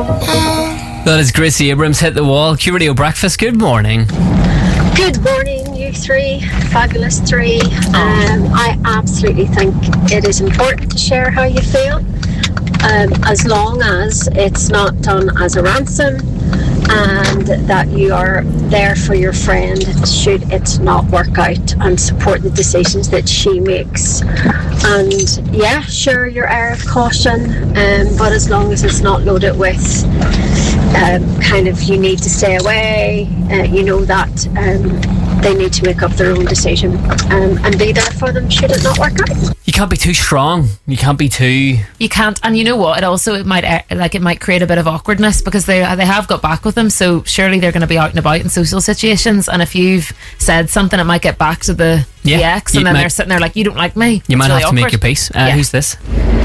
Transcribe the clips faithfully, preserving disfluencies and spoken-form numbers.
That is Gracie Abrams, Hit the Wall. Q Radio Breakfast, good morning. Good morning, you three, fabulous three. Um, I absolutely think it is important to share how you feel, um, as long as it's not done as a ransom, and that you are there for your friend should it not work out, and support the decisions that she makes. And yeah, sure, your air of caution, um, but as long as it's not loaded with um, kind of you need to stay away, uh, you know that um, they need to make up their own decision, um, and be there for them should it not work out. You can't be too strong. You can't be too... You can't, and you know what? It also it might uh, like it might create a bit of awkwardness because they they have got back with them, so surely they're going to be out and about in social situations. And if you've said something, it might get back to the, yeah, the ex, and then might, they're sitting there like, you don't like me. You it's might really have to awkward. make your peace. Uh, yeah. Who's this?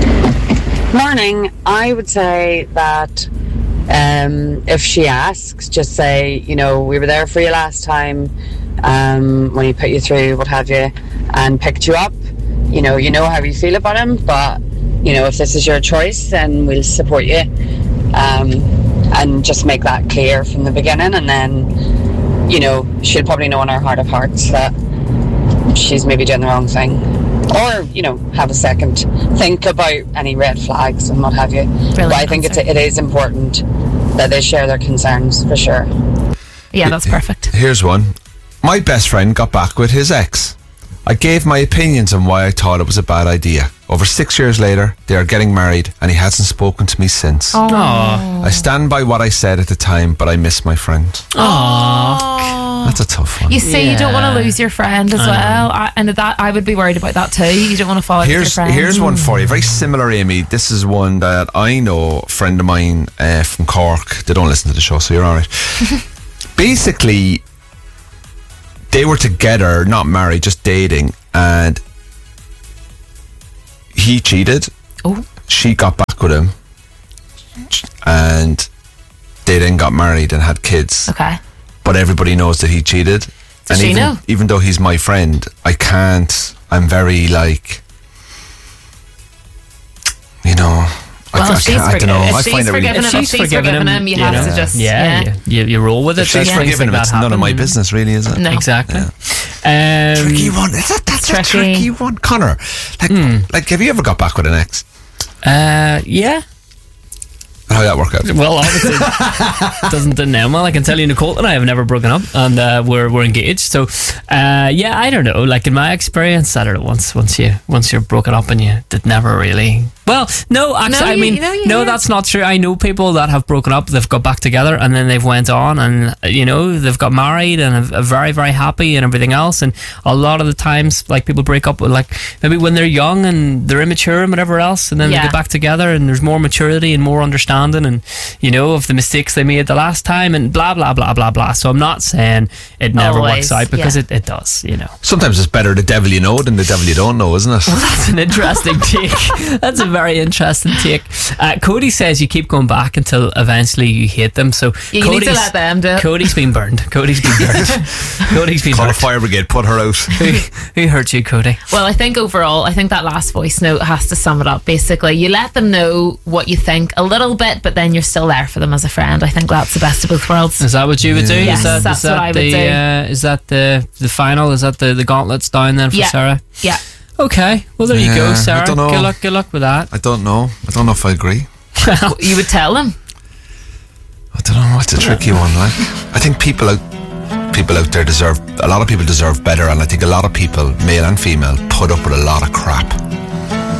Morning. I would say that um, if she asks, just say, you know, we were there for you last time um, when he put you through, what have you, and picked you up. You know, you know how you feel about him, but, you know, if this is your choice, then we'll support you. Um, and just make that clear from the beginning, and then, you know, she'll probably know in her heart of hearts that she's maybe doing the wrong thing. Or, you know, have a second think about any red flags and what have you. Brilliant but I think it's, it is important that they share their concerns, for sure. Yeah, that's perfect. Here's one. My best friend got back with his ex. I gave my opinions on why I thought it was a bad idea. Over six years later, they are getting married and he hasn't spoken to me since. Aww. I stand by what I said at the time, but I miss my friend. Aww. That's a tough one. You see, Yeah. you don't want to lose your friend as I well. I, and that I would be worried about that too. You don't want to fall out with your Here's friend. here's one for you. Very similar, Amy. This is one that I know, a friend of mine uh, from Cork. They don't listen to the show, so you're all right. Basically, they were together, not married, just dating, and he cheated. Oh. She got back with him, and they then got married and had kids. Okay. But everybody knows that he cheated. Does and she even, know? even though he's my friend, I can't. I'm very like, you know. Well, I, if I, she's can't, I don't know. forgiven, I if she's find it really. forgiven him, if she's forgiven him, you have to just yeah, yeah. You, you, you roll with it. If she's Things forgiven him, like it's that none of my happen. business, really, is it? No. Exactly. Yeah. Um, Tricky one. Is that, that's tricky. a tricky one, Connor. Like, Mm. like, have you ever got back with an ex? Uh, yeah. How'd that work out? Well, obviously, doesn't didn't end well. I can tell you, Nicole and I have never broken up, and uh, we're we're engaged. So, uh, yeah, I don't know. Like in my experience, I don't know. Once once you once you're broken up and you did never really. Well, no, actually, No, I you- mean, no, you no, hear. that's not true. I know people that have broken up, they've got back together, and then they've went on, and you know, they've got married and are, are very very happy and everything else. And a lot of the times, like people break up with like maybe when they're young and they're immature and whatever else, and then Yeah. they get back together and there's more maturity and more understanding and you know of the mistakes they made the last time and blah blah blah blah blah. So I'm not saying it never Always, works out because yeah. it, it does, you know. Sometimes it's better the devil you know than the devil you don't know, isn't it? That's an interesting take. That's a very interesting take. Uh, Cody says you keep going back until eventually you hate them. So You need Cody's, to let them do it. Cody's been burned. Cody's been burned. Cody's been Call a burned. fire brigade, put her out. Who, who hurt you, Cody? Well, I think overall, I think that last voice note has to sum it up. Basically, you let them know what you think a little bit, but then you're still there for them as a friend. I think that's the best of both worlds. Is that what you would do? Yes, is that, that's is that what I would the, do. Uh, is that the the final? Is that the, the gauntlets down then for Yeah. Sarah? Yeah. Okay. Well, there you Yeah, go, I Sarah. don't know. Good luck. Good luck with that. I don't know. I don't know if I agree. You would tell them. I don't know. It's a tricky one. Like, I think people out, people out there deserve. A lot of people deserve better, and I think a lot of people, male and female, put up with a lot of crap.